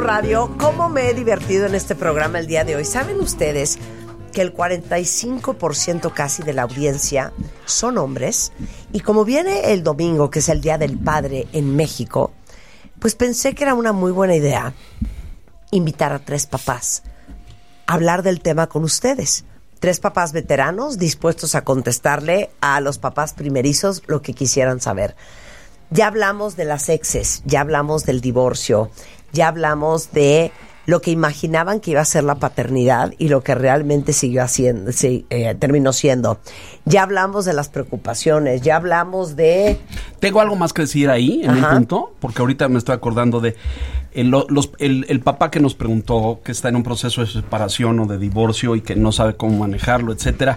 Radio. ¿Cómo me he divertido en este programa el día de hoy? ¿Saben ustedes que el 45% casi de la audiencia son hombres? Y como viene el domingo, que es el Día del Padre en México, pues pensé que era una muy buena idea invitar a 3 papás a hablar del tema con ustedes. 3 papás veteranos dispuestos a contestarle a los papás primerizos lo que quisieran saber. Ya hablamos de las exes, ya hablamos del divorcio, ya hablamos de lo que imaginaban que iba a ser la paternidad y lo que realmente siguió haciendo, terminó siendo. Ya hablamos de las preocupaciones, ya hablamos de... Tengo algo más que decir ahí, en un punto, porque ahorita me estoy acordando de el papá que nos preguntó que está en un proceso de separación o de divorcio y que no sabe cómo manejarlo, etcétera.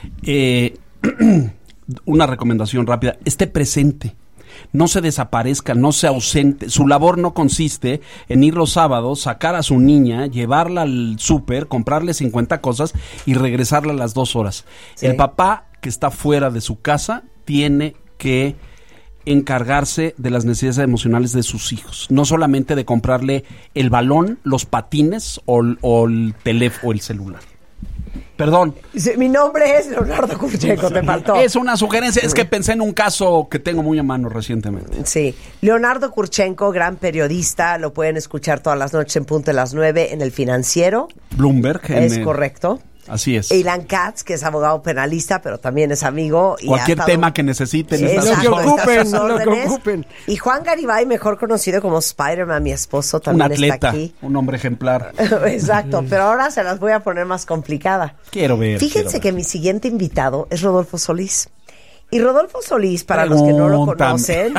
Una recomendación rápida: esté presente. No se desaparezca, no se ausente. Su labor no consiste en ir los sábados, sacar a su niña, llevarla al súper, comprarle 50 cosas y regresarla a las 2 horas. Sí. El papá que está fuera de su casa tiene que encargarse de las necesidades emocionales de sus hijos. No solamente de comprarle el balón, los patines o el teléfono o el celular. Perdón. Mi nombre es Leonardo Kurchenko, te faltó. Es una sugerencia, es que pensé en un caso que tengo muy a mano recientemente. Sí, Leonardo Kurchenko, gran periodista, lo pueden escuchar todas las noches en punto de las 9 en El Financiero. Bloomberg. Es correcto. Así es. Ilan Katz, que es abogado penalista, pero también es amigo. Y cualquier tema que necesiten. Sí, lo que ocupen. Y Juan Garibay, mejor conocido como Spider-Man, mi esposo, también un atleta, está aquí. Un hombre ejemplar. Exacto, pero ahora se las voy a poner más complicada. Quiero ver. Fíjense que mi siguiente invitado es Rodolfo Solís. Y Rodolfo Solís, para los que no lo conocen,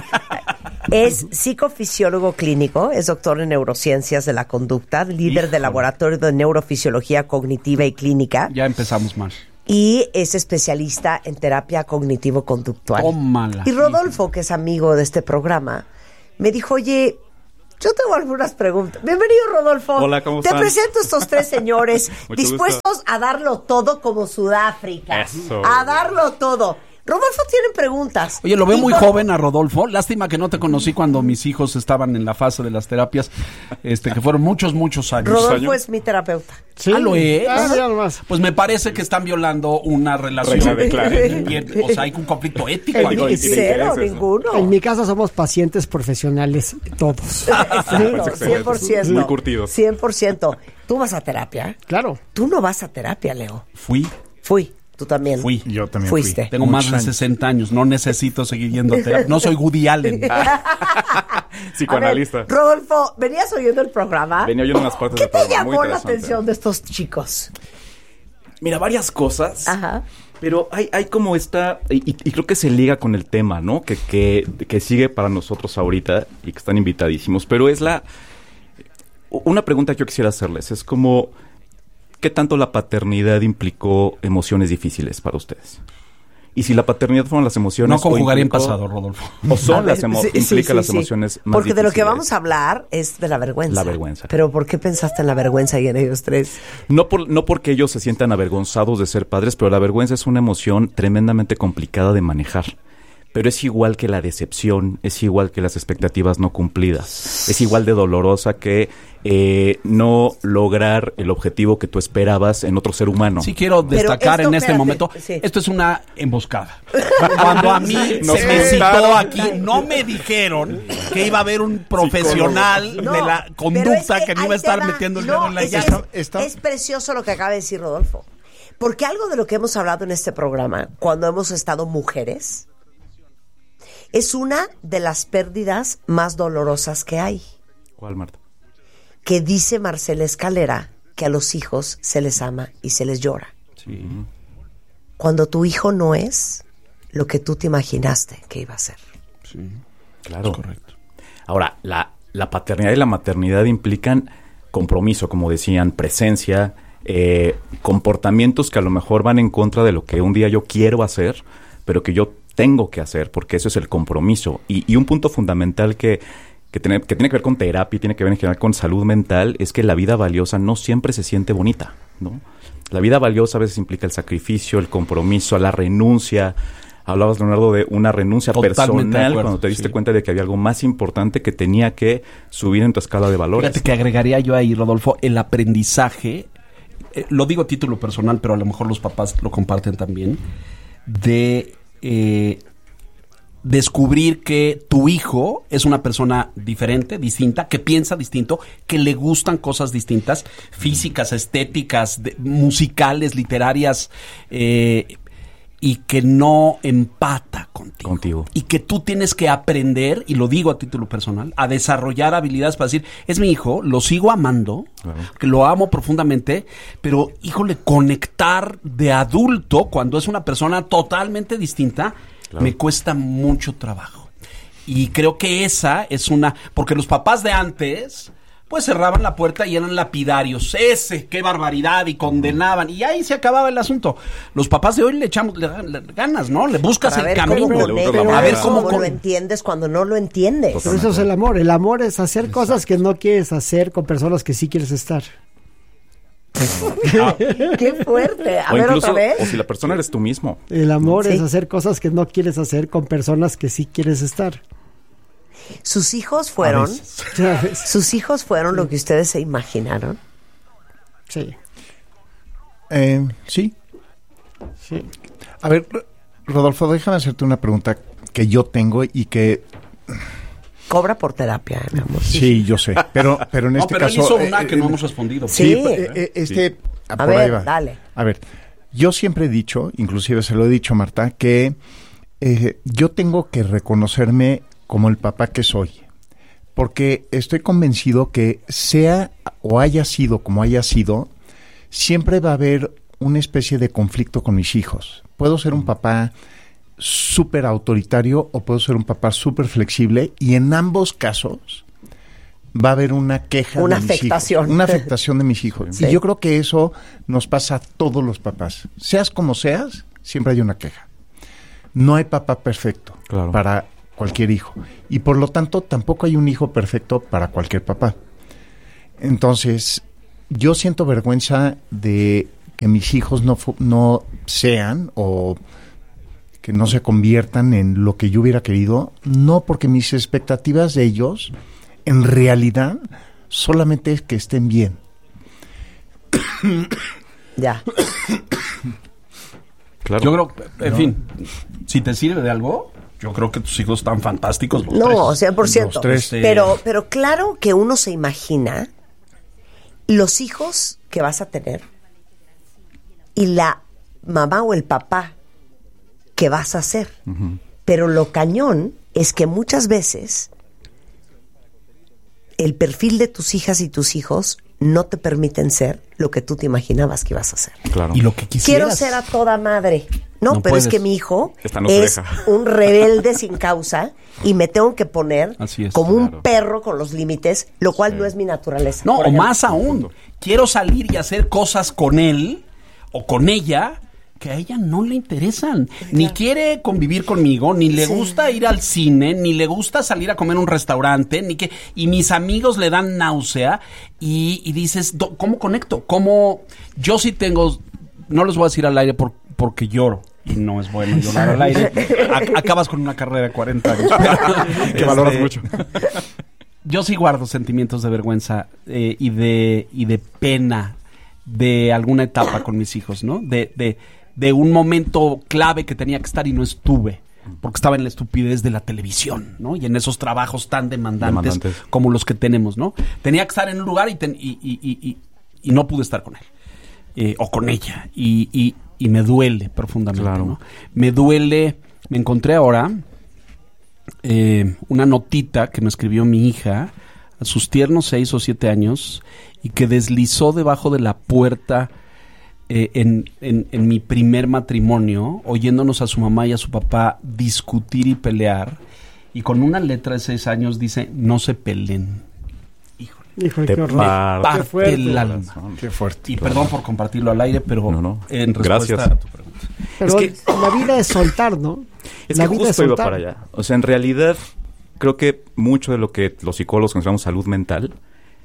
es psicofisiólogo clínico, es doctor en neurociencias de la conducta, líder del laboratorio de neurofisiología cognitiva y clínica. Ya empezamos mal. Y es especialista en terapia cognitivo-conductual. Tómala. Y Rodolfo, que es amigo de este programa, me dijo, oye, yo tengo algunas preguntas. Bienvenido, Rodolfo. Hola, ¿cómo están? Te presento a estos 3 señores dispuestos a darlo todo como Sudáfrica. Eso. A darlo todo. Rodolfo tiene preguntas. Oye, lo veo muy joven a Rodolfo. Lástima que no te conocí cuando mis hijos estaban en la fase de las terapias, que fueron muchos años. Rodolfo es mi terapeuta. Sí. ¿Ah, lo es? Ya nomás. Pues me parece que están violando una relación. O sea, hay un conflicto ético. Cero, ninguno. En mi casa somos pacientes profesionales, todos. 100%. Muy curtidos. 100%. ¿Tú vas a terapia? Claro. Tú no vas a terapia, Leo. Fui. Tú también. Fui. Yo también Fuiste. Tengo más de 60 años. No necesito seguir yendo a terapia. No soy Woody Allen. Psicoanalista. A ver, Rodolfo, ¿venías oyendo el programa? Venía oyendo unas partes ¿Qué del te programa. Muy llamó la interesante. atención de estos chicos? Mira, varias cosas. Ajá. Pero hay como esta, y creo que se liga con el tema, ¿no? Que sigue para nosotros ahorita y que están invitadísimos. Pero es una pregunta que yo quisiera hacerles. Es como, ¿qué tanto la paternidad implicó emociones difíciles para ustedes? Y si la paternidad fueron las emociones... No conjugaría en pasado, Rodolfo. O son las emociones más Porque de lo que difíciles. vamos a hablar es de la vergüenza. La vergüenza. Pero ¿por qué pensaste en la vergüenza y en ellos 3? No porque ellos se sientan avergonzados de ser padres, pero la vergüenza es una emoción tremendamente complicada de manejar. Pero es igual que la decepción, es igual que las expectativas no cumplidas. Es igual de dolorosa que no lograr el objetivo que tú esperabas en otro ser humano. Sí quiero destacar en este momento, esto es una emboscada. Cuando a mí se me citó aquí, no me dijeron que iba a haber un profesional de la conducta que me iba a estar metiendo el dedo en la llaga. Es precioso lo que acaba de decir Rodolfo. Porque algo de lo que hemos hablado en este programa, cuando hemos estado mujeres, es una de las pérdidas más dolorosas que hay. ¿Cuál, Marta? Que dice Marcela Escalera que a los hijos se les ama y se les llora. Sí. Cuando tu hijo no es lo que tú te imaginaste que iba a ser. Sí, claro. Es correcto. Ahora, la paternidad y la maternidad implican compromiso, como decían, presencia, comportamientos que a lo mejor van en contra de lo que un día yo quiero hacer, pero que yo tengo que hacer, porque eso es el compromiso. Y un punto fundamental que tiene que ver con terapia y tiene que ver en general con salud mental es que la vida valiosa no siempre se siente bonita, ¿no? La vida valiosa a veces implica el sacrificio, el compromiso, la renuncia Hablabas, Leonardo, de una renuncia Totalmente de personal acuerdo, cuando te diste sí. cuenta de que había algo más importante que tenía que subir en tu escala de valores. Fíjate que agregaría yo ahí, Rodolfo, el aprendizaje, lo digo a título personal, pero a lo mejor los papás lo comparten también, de descubrir que tu hijo es una persona diferente, distinta, que piensa distinto, que le gustan cosas distintas, físicas, estéticas, musicales, literarias, y que no empata contigo. Y que tú tienes que aprender, y lo digo a título personal, a desarrollar habilidades para decir, es mi hijo, lo sigo amando, que lo amo profundamente, pero, híjole, conectar de adulto cuando es una persona totalmente distinta, me cuesta mucho trabajo. Y creo que esa es una... Porque los papás de antes... pues cerraban la puerta y eran lapidarios. ¡Qué barbaridad! Y condenaban. Y ahí se acababa el asunto. Los papás de hoy le echamos ganas, ¿no? Le buscas el camino. A ver cómo lo entiendes cuando no lo entiendes. Pero eso es el amor. El amor es hacer cosas que no quieres hacer con personas que sí quieres estar. ¡Qué fuerte! A o ver, incluso, otra vez. o si la persona eres tú mismo. El amor es hacer cosas que no quieres hacer con personas que sí quieres estar. ¿Sus hijos fueron? ¿Sabes? ¿Sus hijos fueron lo que ustedes se imaginaron? Sí. Sí. Sí. A ver, Rodolfo, déjame hacerte una pregunta que yo tengo y que... Cobra por terapia, mi amor. Sí, yo sé. Pero en este pero caso... él hizo una que no hemos respondido. Sí. Por A ahí ver, va. dale. A ver, yo siempre he dicho, inclusive se lo he dicho a Marta, que yo tengo que reconocerme como el papá que soy. Porque estoy convencido que sea o haya sido como haya sido, siempre va a haber una especie de conflicto con mis hijos. Puedo ser un papá súper autoritario o puedo ser un papá súper flexible y en ambos casos va a haber una queja Una de mis afectación. hijos. Una afectación de mis hijos. Sí. Y yo creo que eso nos pasa a todos los papás. Seas como seas, siempre hay una queja. No hay papá perfecto para cualquier hijo. Y por lo tanto, tampoco hay un hijo perfecto para cualquier papá. Entonces, yo siento vergüenza de que mis hijos no sean o que no se conviertan en lo que yo hubiera querido, no porque mis expectativas de ellos, en realidad, solamente es que estén bien. Ya. Claro. Yo creo, en fin, si te sirve de algo, yo creo que tus hijos están fantásticos. Los No, tres. 100%. Los tres. Pero claro que uno se imagina los hijos que vas a tener y la mamá o el papá que vas a ser. Uh-huh. Pero lo cañón es que muchas veces el perfil de tus hijas y tus hijos no te permiten ser lo que tú te imaginabas que ibas a ser. Claro. Y lo que quisieras. Quiero ser a toda madre. No, No pero puedes. es que mi hijo Esta no se es deja. un rebelde sin causa y me tengo que poner Así es, como un claro. perro con los límites, lo cual no es mi naturaleza. No, por o ejemplo. más aún, quiero salir y hacer cosas con él o con ella que a ella no le interesan. Ni quiere convivir conmigo, ni le gusta ir al cine, ni le gusta salir a comer a un restaurante, y mis amigos le dan náusea y dices, ¿cómo conecto? ¿Cómo? Yo sí tengo, no les voy a decir al aire porque lloro. Y no es bueno llorar al aire. Acabas con una carrera de 40 años. Que valoras mucho. Yo sí guardo sentimientos de vergüenza y de pena de alguna etapa con mis hijos, ¿no? De un momento clave que tenía que estar y no estuve, porque estaba en la estupidez de la televisión, ¿no? Y en esos trabajos tan demandantes como los que tenemos, ¿no? Tenía que estar en un lugar y no pude estar con él, o con ella, y me duele profundamente, Claro. ¿no? Me duele, me encontré ahora una notita que me escribió mi hija a sus tiernos 6 o 7 años y que deslizó debajo de la puerta en mi primer matrimonio, oyéndonos a su mamá y a su papá discutir y pelear, y con una letra de 6 años dice, no se peleen. Híjole, Te qué horror. Parte Qué fuerte. el alma. Qué fuerte. Y perdón por compartirlo al aire, pero No. en respuesta Gracias. a tu pregunta. Pero Es la vida es soltar, ¿no? Es La que vida justo es iba soltar. para allá. O sea, en realidad, creo que mucho de lo que los psicólogos consideramos salud mental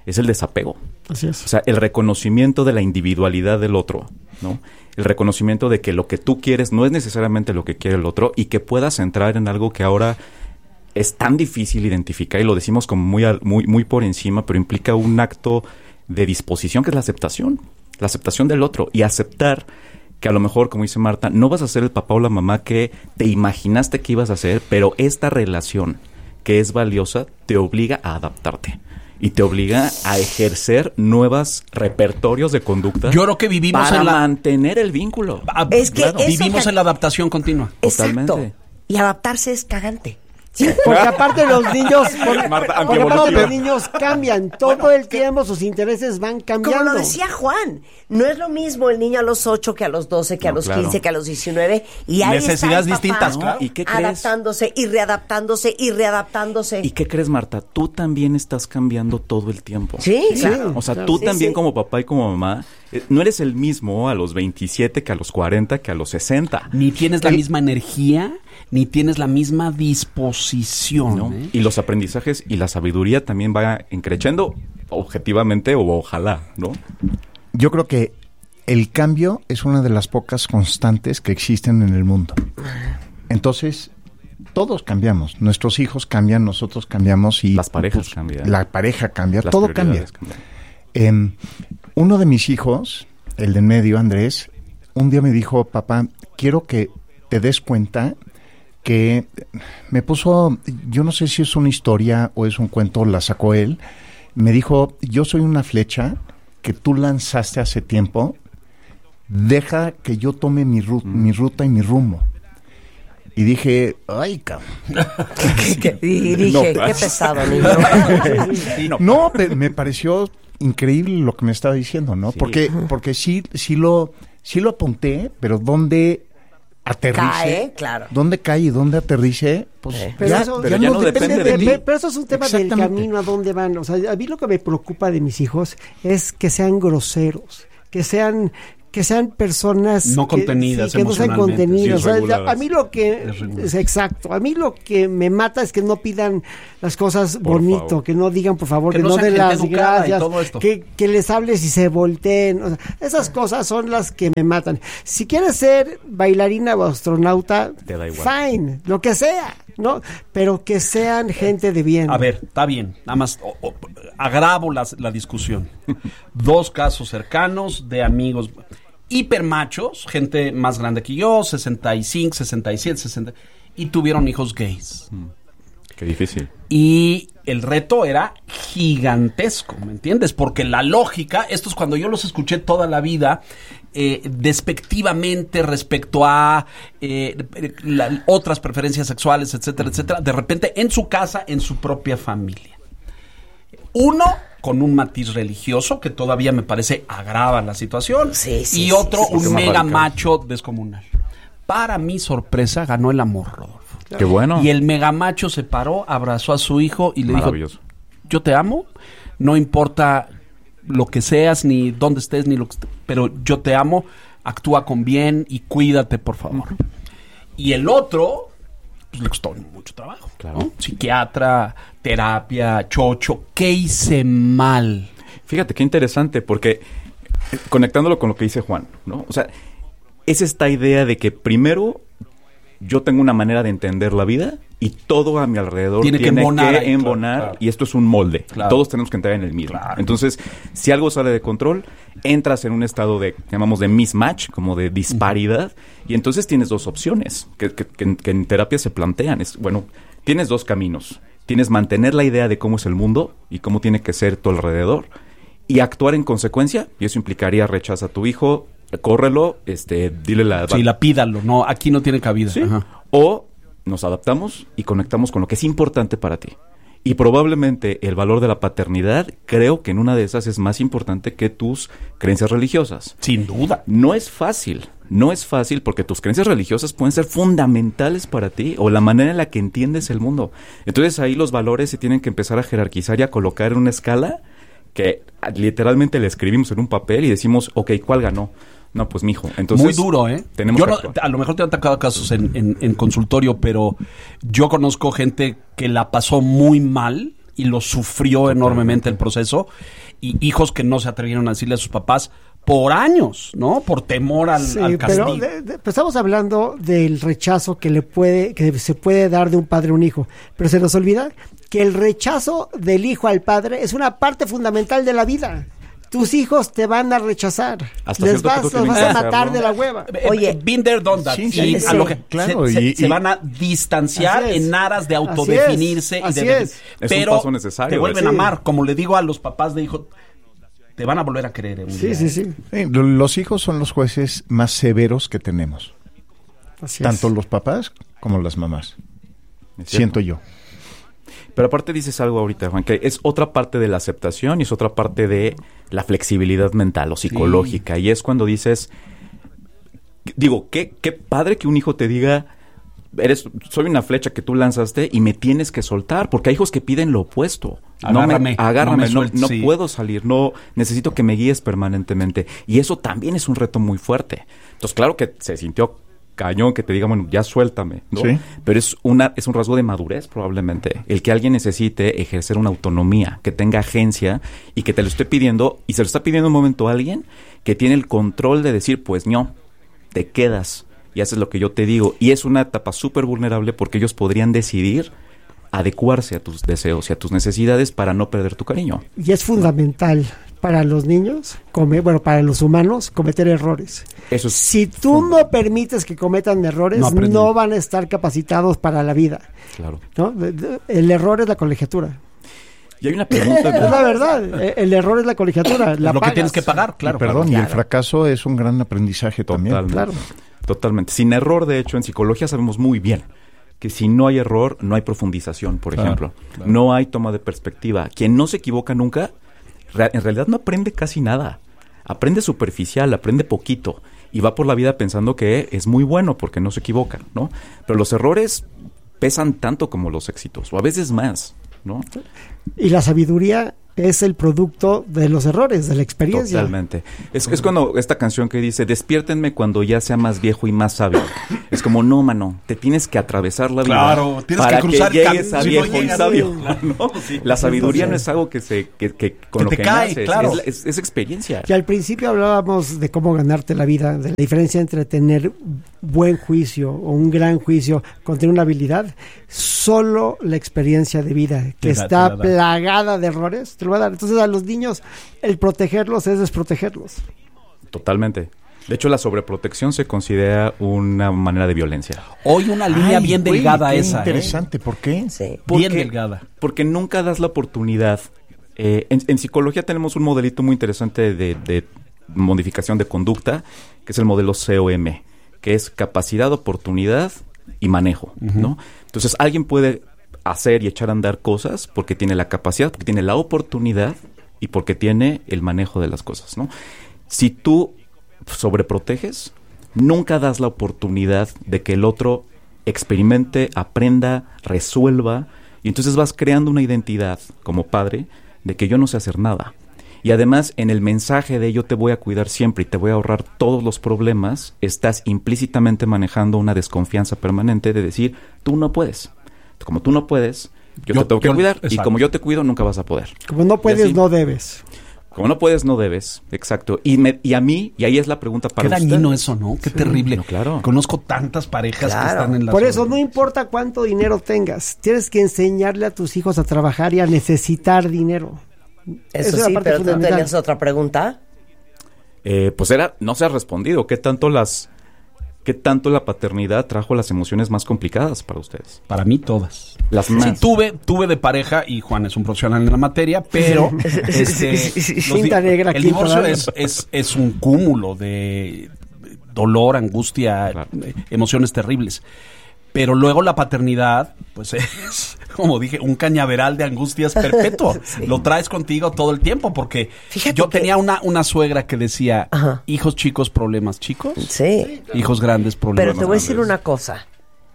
es el desapego. Así es. O sea, el reconocimiento de la individualidad del otro, ¿no? El reconocimiento de que lo que tú quieres no es necesariamente lo que quiere el otro y que puedas entrar en algo que ahora es tan difícil identificar, y lo decimos como muy por encima, pero implica un acto de disposición que es la aceptación del otro, y aceptar que a lo mejor, como dice Marta, no vas a ser el papá o la mamá que te imaginaste que ibas a ser, pero esta relación que es valiosa te obliga a adaptarte y te obliga a ejercer nuevos repertorios de conducta. Yo creo que vivimos para mantener el vínculo. Es que vivimos en la adaptación continua. Exacto. Totalmente. Y adaptarse es cagante. Sí, porque aparte los niños, Marta, porque aparte los niños cambian todo el tiempo, sus intereses van cambiando. Como lo decía Juan, no es lo mismo el niño a los 8 que a los 12, que a los 15, que a los 19. Y ahí necesidades está el papá, distintas, claro. ¿Y qué crees? adaptándose y readaptándose y readaptándose. ¿Y qué crees, Marta? Tú también estás cambiando todo el tiempo. Sí, claro. O sea, claro. tú Sí, también sí. como papá y como mamá, no eres el mismo a los 27 que a los 40, que a los 60. Ni tienes la misma energía, ni tienes la misma disposición. ¿No? Y los aprendizajes y la sabiduría también va creciendo objetivamente o ojalá, ¿no? Yo creo que el cambio es una de las pocas constantes que existen en el mundo. Entonces, todos cambiamos. Nuestros hijos cambian, nosotros cambiamos y... Las parejas cambian. La pareja cambia, Las todo cambia. prioridades cambian. Uno de mis hijos, el de en medio, Andrés, un día me dijo, papá, quiero que te des cuenta que me puso, yo no sé si es una historia o es un cuento, la sacó él, me dijo, yo soy una flecha que tú lanzaste hace tiempo, deja que yo tome mi ruta y mi rumbo. Y dije, ay, cabrón. Y dije, qué pesado, niño. No, me pareció increíble lo que me estaba diciendo, ¿no? Sí. Porque sí lo apunté, pero ¿dónde aterrice? Cae, claro. ¿Dónde cae y dónde aterrice? Pues Pero ya, eso- pero ya no depende de ti. Pero eso es un tema del Exactamente. camino a dónde van. O sea, a mí lo que me preocupa de mis hijos es que sean groseros, que sean personas No contenidas que no sean emocionalmente, contenidas. sí, O sea, reguladas. a mí lo que Desreguladas. es exacto, a mí lo que me mata es que no pidan las cosas Por bonito, favor. que no digan por favor, Que que no no sean den gente las educada y gracias, todo esto. que les hables y se volteen. O sea, esas cosas son las que me matan. Si quieres ser bailarina o astronauta, Te da igual. fine, lo que sea, ¿no? Pero que sean gente de bien. A ver, está bien. Nada más agravo la discusión. 2 casos cercanos de amigos hipermachos, gente más grande que yo, 65, 67, 60, y tuvieron hijos gays. Qué difícil. Y el reto era gigantesco, ¿me entiendes? Porque la lógica, esto es cuando yo los escuché toda la vida, despectivamente respecto a otras preferencias sexuales, etcétera, etcétera, de repente en su casa, en su propia familia. Uno con un matiz religioso que todavía me parece agrava la situación, Sí, sí, y sí, otro sí, un sí. mega Radical. macho descomunal. Para mi sorpresa ganó el amor, Rodolfo. Qué bueno. Y el megamacho se paró, abrazó a su hijo y le dijo, Maravilloso. yo te amo, no importa lo que seas, ni dónde estés, ni lo que estés, pero yo te amo, actúa con bien y cuídate, por favor. Y el otro, pues le costó mucho trabajo, Claro. ¿no? Psiquiatra, terapia, chocho, ¿qué hice mal? Fíjate qué interesante, porque conectándolo con lo que dice Juan, ¿no? O sea, es esta idea de que primero yo tengo una manera de entender la vida y todo a mi alrededor Tiene que embonar ahí, embonar, claro. y esto es un molde. Claro. Todos tenemos que entrar en el mismo. Claro. Entonces, si algo sale de control, entras en un estado de, llamamos de mismatch, como de disparidad, y entonces tienes 2 opciones que en terapia se plantean. Bueno, tienes 2 caminos. Tienes mantener la idea de cómo es el mundo y cómo tiene que ser tu alrededor y actuar en consecuencia, y eso implicaría rechaza a tu hijo, córrelo, dile la... Sí, lapídalo, no, aquí no tiene cabida. ¿Sí? Ajá. O nos adaptamos y conectamos con lo que es importante para ti. Y probablemente el valor de la paternidad, creo que en una de esas es más importante que tus creencias religiosas. Sin duda. No es fácil porque tus creencias religiosas pueden ser fundamentales para ti o la manera en la que entiendes el mundo. Entonces ahí los valores se tienen que empezar a jerarquizar y a colocar en una escala que literalmente le escribimos en un papel y decimos, ok, ¿cuál ganó? No, pues mijo. Entonces, muy duro, ¿eh? Tenemos Yo que no, actuar. a lo mejor te han tocado casos en consultorio, pero yo conozco gente que la pasó muy mal y lo sufrió enormemente el proceso, y hijos que no se atrevieron a decirle a sus papás por años, ¿no? Por temor al castigo. Pero estamos hablando del rechazo que se puede dar de un padre a un hijo, pero se nos olvida que el rechazo del hijo al padre es una parte fundamental de la vida. Tus hijos te van a rechazar. Los vas a matar de la hueva. Oye, been there, done that. Sí, claro. Se van a distanciar en aras de autodefinirse. Es pero un paso necesario. te vuelven a amar. Como le digo a los papás de hijos, te van a volver a querer. Sí. Los hijos son los jueces más severos que tenemos. Tanto los papás como las mamás. Siento yo. Pero aparte dices algo ahorita, Juan, que es otra parte de la aceptación y es otra parte de la flexibilidad mental o psicológica. Sí. Y es cuando dices, digo, qué padre que un hijo te diga, soy una flecha que tú lanzaste y me tienes que soltar, porque hay hijos que piden lo opuesto. Agárrame, no puedo salir, no necesito que me guíes permanentemente. Y eso también es un reto muy fuerte. Entonces, claro que se sintió cañón que te diga, bueno, ya suéltame, ¿no? Sí. Pero es un rasgo de madurez probablemente, el que alguien necesite ejercer una autonomía, que tenga agencia y que te lo esté pidiendo, y se lo está pidiendo en un momento a alguien que tiene el control de decir, pues no, te quedas y haces lo que yo te digo. Y es una etapa súper vulnerable porque ellos podrían decidir adecuarse a tus deseos y a tus necesidades para no perder tu cariño. Y es fundamental para los niños, para los humanos, cometer errores. Eso es si tú no permites que cometan errores, no van a estar capacitados para la vida. Claro. ¿No? El error es la colegiatura. Y hay una pregunta. Es la verdad, el error es la colegiatura. Es lo que tienes que pagar, claro. Y el fracaso es un gran aprendizaje también. Claro. Totalmente. Sin error, de hecho, en psicología sabemos muy bien que si no hay error, no hay profundización, por ejemplo. Claro. No hay toma de perspectiva. Quien no se equivoca nunca, en realidad no aprende casi nada. Aprende superficial, aprende poquito. Y va por la vida pensando que es muy bueno porque no se equivoca, ¿no? Pero los errores pesan tanto como los éxitos, o a veces más, ¿no? Y la sabiduría es el producto de los errores, de la experiencia. Totalmente. Es cuando esta canción que dice, despiértenme cuando ya sea más viejo y más sabio. Es como, no, mano, te tienes que atravesar la vida. Claro, tienes para que cruzar que llegues a si viejo no y sabio. ¿No? Sí, la sabiduría no es algo que con lo que cae, naces, claro. es experiencia. Y al principio hablábamos de cómo ganarte la vida, de la diferencia entre tener buen juicio o un gran juicio con tener una habilidad. Solo la experiencia de vida, que está plagada de errores, te lo va a dar. Entonces a los niños el protegerlos es desprotegerlos. Totalmente. De hecho, la sobreprotección se considera una manera de violencia. Hoy una línea bien delgada esa. Interesante, ¿por qué? Sí. Bien delgada. Porque nunca das la oportunidad. En psicología tenemos un modelito muy interesante de modificación de conducta, que es el modelo COM, que es capacidad, oportunidad y manejo, ¿no? Entonces, alguien puede hacer y echar a andar cosas porque tiene la capacidad, porque tiene la oportunidad y porque tiene el manejo de las cosas, ¿no? Si tú sobreproteges, nunca das la oportunidad de que el otro experimente, aprenda, resuelva, y entonces vas creando una identidad como padre de que yo no sé hacer nada. Y además, en el mensaje de yo te voy a cuidar siempre y te voy a ahorrar todos los problemas, estás implícitamente manejando una desconfianza permanente de decir, tú no puedes. Como tú no puedes, yo te tengo que cuidar. Exacto. Y como yo te cuido, nunca vas a poder. Como no puedes, no debes. Como no puedes, no debes. Exacto. Y a mí, y ahí es la pregunta para ustedes. Qué dañino eso, ¿no? Qué terrible. No, claro. Conozco tantas parejas que están en la Por eso, no importa cuánto dinero tengas, tienes que enseñarle a tus hijos a trabajar y a necesitar dinero. Eso sí, pero tú tenías otra pregunta. Pues no se ha respondido. ¿Qué tanto la paternidad trajo las emociones más complicadas para ustedes? Para mí todas. Las más. Sí, tuve de pareja, y Juan es un profesional en la materia, pero el divorcio es un cúmulo de dolor, angustia, claro, emociones terribles. Pero luego la paternidad, pues es, como dije, un cañaveral de angustias perpetuo. Sí. Lo traes contigo todo el tiempo, porque tenía una suegra que decía, hijos chicos, problemas chicos. Sí. Hijos grandes, problemas Pero te voy a decir una cosa.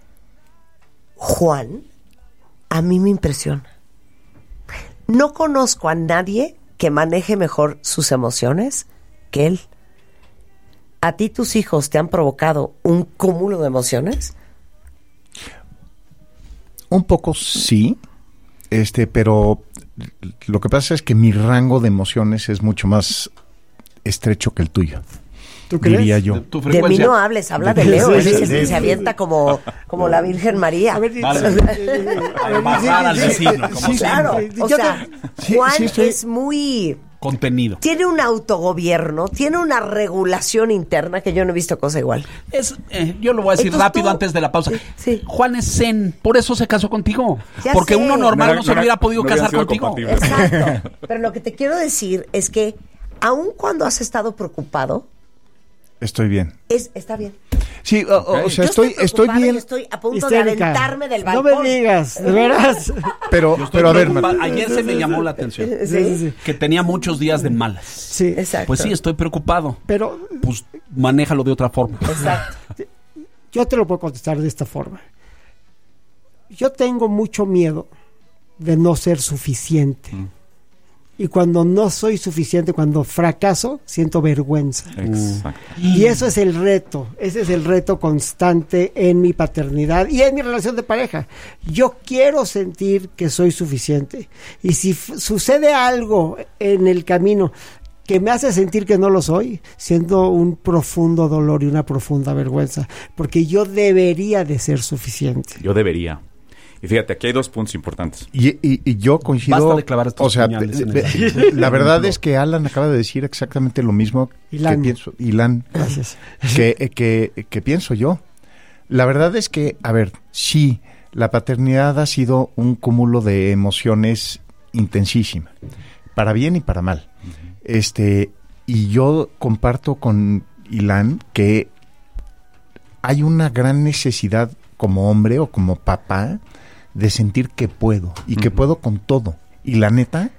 Juan, a mí me impresiona. No conozco a nadie que maneje mejor sus emociones que él. ¿A ti tus hijos te han provocado un cúmulo de emociones? Un poco sí, pero Lo que pasa es que mi rango de emociones es mucho más estrecho que el tuyo. ¿Tú crees? Diría yo. De mí no hables, habla de Leo. Él es el que se avienta como la Virgen María. A ver, Matar al vecino, como claro, siempre. o sea, Juan es muy... Contenido. Tiene un autogobierno, tiene una regulación interna que yo no he visto cosa igual. Yo lo voy a decir Entonces rápido antes de la pausa. Sí. Juan es zen, por eso se casó contigo. Ya Porque sé. uno normal no se hubiera podido hubieran casar sido contigo. compatibles. Exacto. Pero lo que te quiero decir es que aun cuando has estado preocupado, Estoy bien. está bien. Sí, o sea, Yo estoy preocupada y bien. estoy a punto Histérica. de aventarme del No balcón. me digas, de veras. Pero a ver, Ayer se me llamó la atención. Sí. Que tenía muchos días de malas. Sí, Exacto. Pues sí, estoy preocupado. pero Pues manéjalo de otra forma. Exacto. yo te lo puedo contestar de esta forma. Yo tengo mucho miedo de no ser suficiente. Y cuando no soy suficiente, cuando fracaso, siento vergüenza. Exacto. Y eso es el reto, ese es el reto constante en mi paternidad y en mi relación de pareja. Yo quiero sentir que soy suficiente. Y si sucede algo en el camino que me hace sentir que no lo soy, siento un profundo dolor y una profunda vergüenza, porque yo debería de ser suficiente. Yo debería. Y fíjate, aquí hay 2 puntos importantes. y yo coincido. Basta de clavar estos o sea, puñales en el- la verdad es que Alan acaba de decir exactamente lo mismo Ilan. que pienso. Ilan. Gracias. que pienso yo. La verdad es que, a ver, sí, la paternidad ha sido un cúmulo de emociones intensísima, para bien y para mal. Y yo comparto con Ilan que hay una gran necesidad como hombre o como papá de sentir que puedo y que puedo con todo. Y la neta,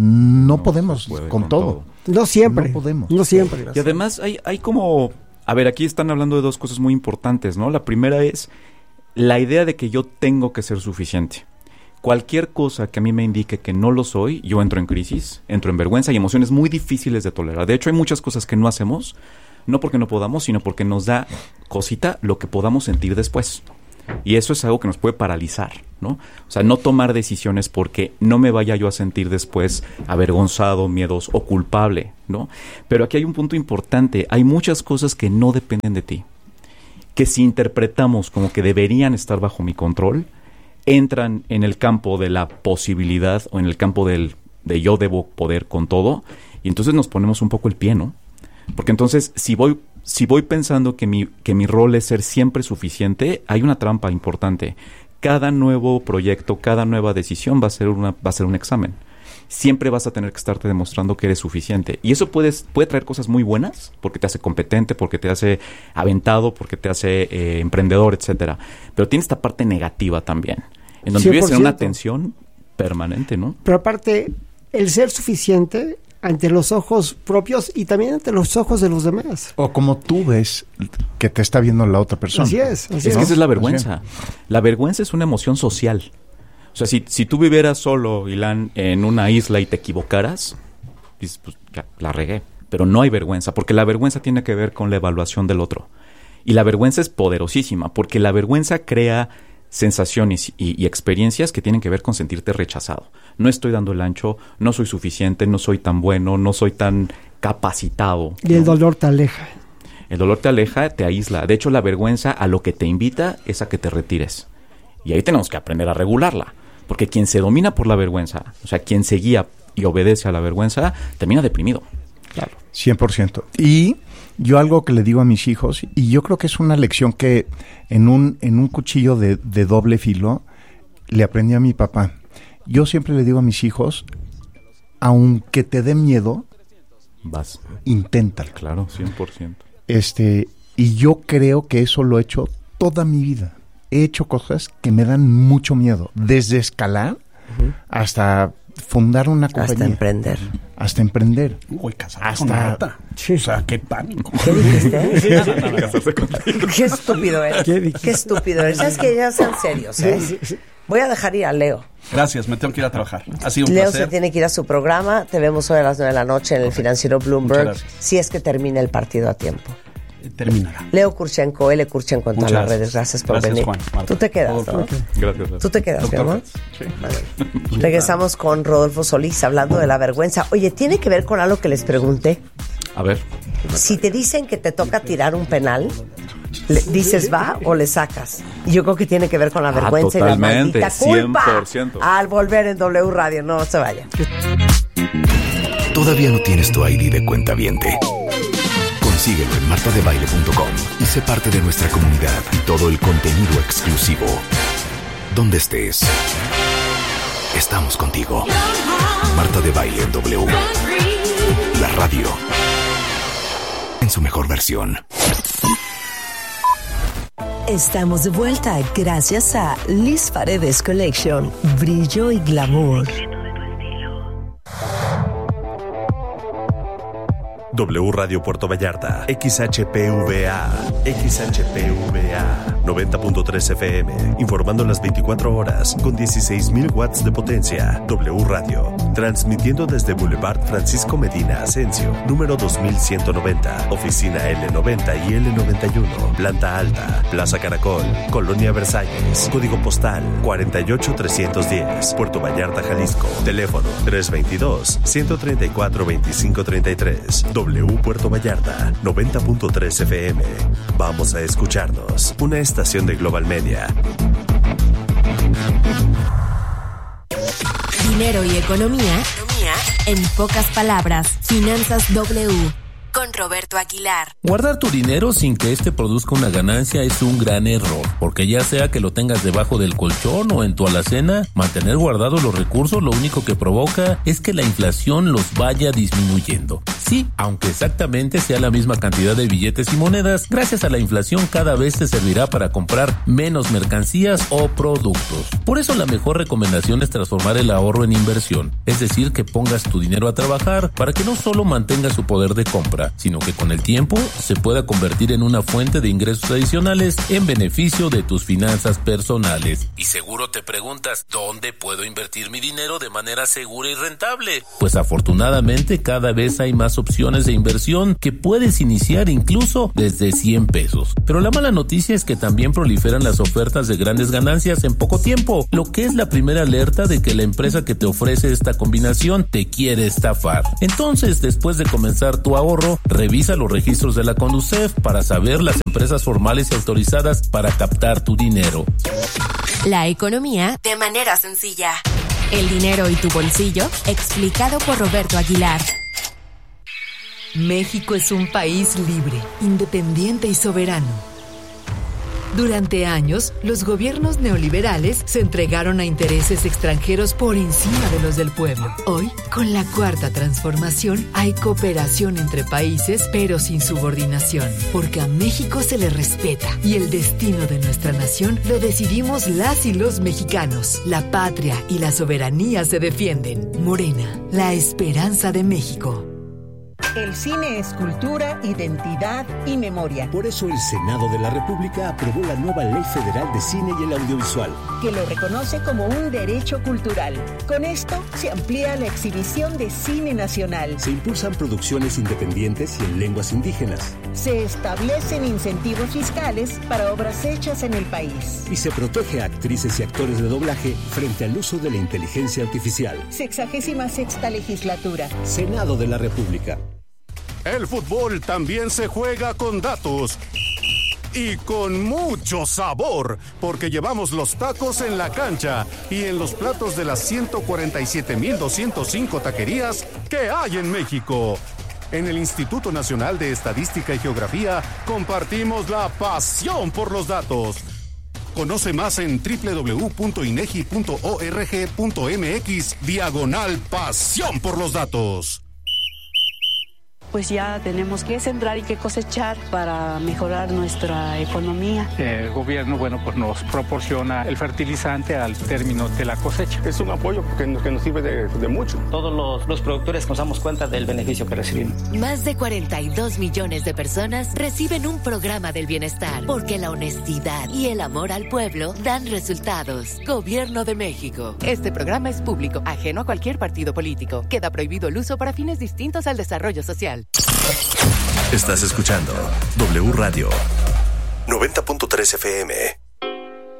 no podemos se puede con todo. No siempre. No podemos. No siempre. Y además hay como... A ver, aquí están hablando de 2 cosas muy importantes, ¿no? La primera es la idea de que yo tengo que ser suficiente. Cualquier cosa que a mí me indique que no lo soy, yo entro en crisis, entro en vergüenza y emociones muy difíciles de tolerar. De hecho, hay muchas cosas que no hacemos, no porque no podamos, sino porque nos da cosita lo que podamos sentir después. Y eso es algo que nos puede paralizar, ¿no? O sea, no tomar decisiones porque no me vaya yo a sentir después avergonzado, miedoso o culpable, ¿no? Pero aquí hay un punto importante. Hay muchas cosas que no dependen de ti, que si interpretamos como que deberían estar bajo mi control, entran en el campo de la posibilidad o en el campo de yo debo poder con todo, y entonces nos ponemos un poco el pie, ¿no? Porque entonces, si voy pensando que mi rol es ser siempre suficiente, hay una trampa importante. Cada nuevo proyecto, cada nueva decisión va a ser un examen. Siempre vas a tener que estarte demostrando que eres suficiente. Y eso puede traer cosas muy buenas, porque te hace competente, porque te hace aventado, porque te hace emprendedor, etcétera. Pero tiene esta parte negativa también, en donde vives en una tensión permanente, ¿no? Pero aparte, el ser suficiente ante los ojos propios y también ante los ojos de los demás. O como tú ves que te está viendo la otra persona. Así es. Es que esa es la vergüenza. La vergüenza es una emoción social. O sea, si tú vivieras solo, Ilan, en una isla y te equivocaras, dices, pues ya, la regué. Pero no hay vergüenza, porque la vergüenza tiene que ver con la evaluación del otro. Y la vergüenza es poderosísima, porque la vergüenza crea sensaciones y experiencias que tienen que ver con sentirte rechazado. No estoy dando el ancho, no soy suficiente, no soy tan bueno, no soy tan capacitado. Y el dolor te aleja. El dolor te aleja, te aísla. De hecho, la vergüenza a lo que te invita es a que te retires. Y ahí tenemos que aprender a regularla. Porque quien se domina por la vergüenza, o sea, quien se guía y obedece a la vergüenza, termina deprimido. Claro. 100%. Y yo algo que le digo a mis hijos, y yo creo que es una lección que en un cuchillo de doble filo le aprendí a mi papá. Yo siempre le digo a mis hijos, aunque te dé miedo, Vas. inténtalo. Claro, 100%. Y yo creo que eso lo he hecho toda mi vida. He hecho cosas que me dan mucho miedo, desde escalar hasta fundar una compañía. Hasta emprender. Uy, casarse con Marta. Sí. O sea, qué pánico. ¿Qué dijiste? Casarse contigo. Qué estúpido eres. Qué estúpido eres. ¿Sabes que ya sean serios, eh? Voy a dejar ir a Leo. Gracias, me tengo que ir a trabajar. Ha sido un Leo placer. se tiene que ir a su programa. Te vemos hoy a las 9 de la noche en el Financiero Bloomberg. Muchas gracias. Si es que termina el partido a tiempo. terminará. Leo Kurchenko, L. Kurchenko en todas las redes. Gracias por venir. Juan, Marta. Tú te quedas, ¿no? Gracias. ¿Tú te quedas, Doctor, ¿no? Sí. Vale. Regresamos con Rodolfo Solís hablando de la vergüenza. Oye, tiene que ver con algo que les pregunté. A ver. Si te dicen que te toca tirar un penal, ¿dices va o le sacas? Y yo creo que tiene que ver con la vergüenza y la maldita culpa. 100%. Al volver en W Radio, no se vaya. ¿Todavía no tienes tu ID de cuentaviente? Consíguelo en martadebaile.com y sé parte de nuestra comunidad y todo el contenido exclusivo. Donde estés, estamos contigo. Marta de Baile en W. La radio en su mejor versión. Estamos de vuelta gracias a Liz Paredes Collection. Brillo y glamour. W Radio Puerto Vallarta, XHPVA, 90.3 FM, informando las 24 horas con 16,000 watts de potencia. W Radio, transmitiendo desde Boulevard Francisco Medina Asensio, número 2190, oficina L90 y L91, planta alta, Plaza Caracol, Colonia Versalles, código postal 48310, Puerto Vallarta, Jalisco, teléfono 322-134-2533. W Puerto Vallarta, 90.3 FM. Vamos a escucharnos. Una estación de Global Media. Dinero y economía en pocas palabras. Finanzas W. Con Roberto Aguilar. Guardar tu dinero sin que este produzca una ganancia es un gran error, porque ya sea que lo tengas debajo del colchón o en tu alacena, mantener guardados los recursos lo único que provoca es que la inflación los vaya disminuyendo. Sí, aunque exactamente sea la misma cantidad de billetes y monedas, gracias a la inflación cada vez te servirá para comprar menos mercancías o productos. Por eso la mejor recomendación es transformar el ahorro en inversión, es decir, que pongas tu dinero a trabajar para que no solo mantenga su poder de compra, sino que con el tiempo se pueda convertir en una fuente de ingresos adicionales en beneficio de tus finanzas personales. Y seguro te preguntas, ¿dónde puedo invertir mi dinero de manera segura y rentable? Pues afortunadamente cada vez hay más opciones de inversión que puedes iniciar incluso desde 100 pesos. Pero la mala noticia es que también proliferan las ofertas de grandes ganancias en poco tiempo, lo que es la primera alerta de que la empresa que te ofrece esta combinación te quiere estafar. Entonces, después de comenzar tu ahorro, revisa los registros de la Conducef para saber las empresas formales y autorizadas para captar tu dinero. La economía de manera sencilla. El dinero y tu bolsillo, explicado por Roberto Aguilar. México es un país libre, independiente y soberano. Durante años, los gobiernos neoliberales se entregaron a intereses extranjeros por encima de los del pueblo. Hoy, con la Cuarta Transformación, hay cooperación entre países, pero sin subordinación, porque a México se le respeta y el destino de nuestra nación lo decidimos las y los mexicanos. La patria y la soberanía se defienden. Morena, la esperanza de México. El cine es cultura, identidad y memoria. Por eso el Senado de la República aprobó la nueva Ley Federal de Cine y el Audiovisual, que lo reconoce como un derecho cultural. Con esto se amplía la exhibición de cine nacional. Se impulsan producciones independientes y en lenguas indígenas. Se establecen incentivos fiscales para obras hechas en el país. Y se protege a actrices y actores de doblaje frente al uso de la inteligencia artificial. 66ª legislatura. Senado de la República. El fútbol también se juega con datos y con mucho sabor, porque llevamos los tacos en la cancha y en los platos de las 147,205 taquerías que hay en México. En el Instituto Nacional de Estadística y Geografía compartimos la pasión por los datos. Conoce más en www.inegi.org.mx/pasión por los datos. Pues ya tenemos que sembrar y que cosechar para mejorar nuestra economía. El gobierno, pues nos proporciona el fertilizante al término de la cosecha. Es un apoyo que nos sirve de mucho. Todos los productores nos damos cuenta del beneficio que recibimos. Más de 42 millones de personas reciben un programa del bienestar, porque la honestidad y el amor al pueblo dan resultados. Gobierno de México. Este programa es público, ajeno a cualquier partido político. Queda prohibido el uso para fines distintos al desarrollo social. Estás escuchando W Radio 90.3 FM.